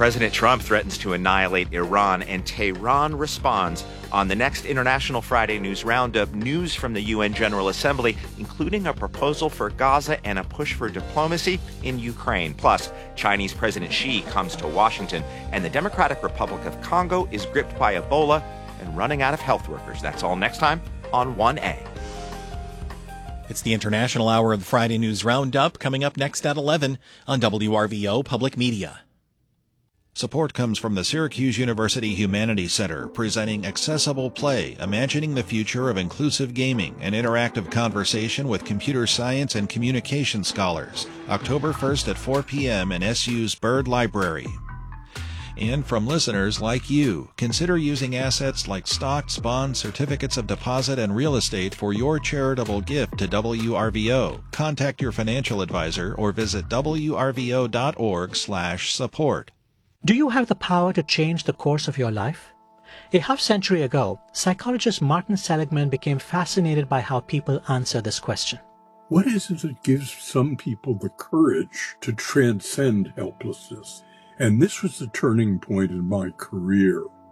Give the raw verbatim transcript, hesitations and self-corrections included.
President Trump threatens to annihilate Iran, and Tehran responds. On the next International Friday News Roundup, news from the U N General Assembly, including a proposal for Gaza and a push for diplomacy in Ukraine. Plus, Chinese President Xi comes to Washington, and the Democratic Republic of Congo is gripped by Ebola and running out of health workers. That's all next time on one A. It's the International Hour of the Friday News Roundup, coming up next at eleven on W R V O Public Media. Support comes from the Syracuse University Humanities Center, presenting Accessible Play, Imagining the Future of Inclusive Gaming, an interactive conversation with computer science and communication scholars, October first at four p.m. in S U's Byrd Library. And from listeners like you, consider using assets like stocks, bonds, certificates of deposit, and real estate for your charitable gift to W R V O. Contact your financial advisor or visit W R V O dot org slash support. Do you have the power to change the course of your life? A half-century ago, psychologist Martin Seligman became fascinated by how people answer this question. What is it that gives some people the courage to transcend helplessness? And this was the turning point in my career.